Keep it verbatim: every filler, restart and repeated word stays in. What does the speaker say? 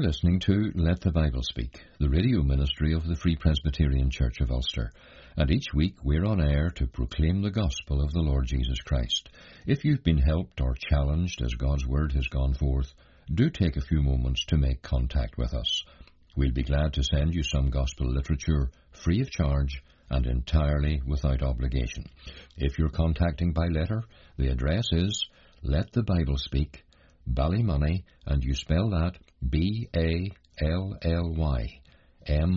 listening to Let the Bible Speak, the radio ministry of the Free Presbyterian Church of Ulster. And each week we're on air to proclaim the gospel of the Lord Jesus Christ. If you've been helped or challenged as God's word has gone forth, do take a few moments to make contact with us. We'll be glad to send you some gospel literature free of charge and entirely without obligation. If you're contacting by letter, the address is Let the Bible Speak, Ballymoney, and you spell that B A L L Y M